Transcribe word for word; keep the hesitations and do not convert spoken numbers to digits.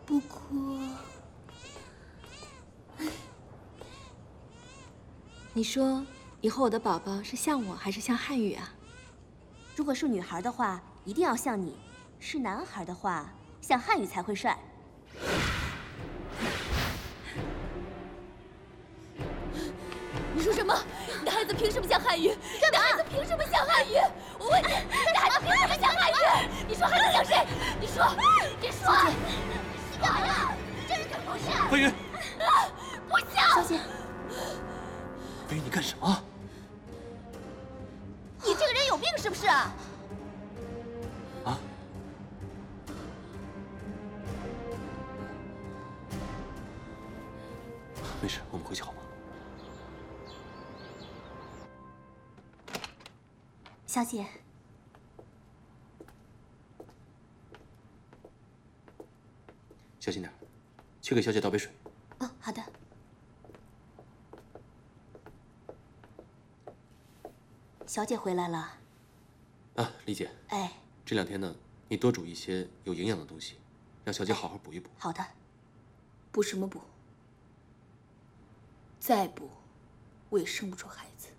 不过， 你说以后我的宝宝是像我还是像汉语啊？ 如果是女孩的话，一定要像你；是男孩的话，像汉语才会帅。 你说什么？你的孩子凭什么像汉语？你的孩子凭什么像汉语？我问你，你的孩子凭什么像汉语？你说孩子像谁？你说，你说。你干嘛呀？这人怎么回事？ 飞云， 不像。 小姐， 飞云，你干什么？ 你这个人有病是不是啊？ 啊？没事，我们回去好吗？ 小姐， 小心点，去给小姐倒杯水。 哦，好的。小姐回来了。 啊，丽姐。 哎， 这两天呢，你多煮一些有营养的东西，让小姐好好补一补。 好的。 补什么补？再补，我也生不出孩子。